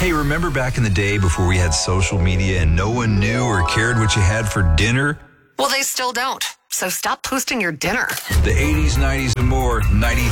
Hey, remember back in the day before we had social media and no one knew or cared what you had for dinner? Well, they still don't. So stop posting your dinner. The 80s, 90s, and more. 93.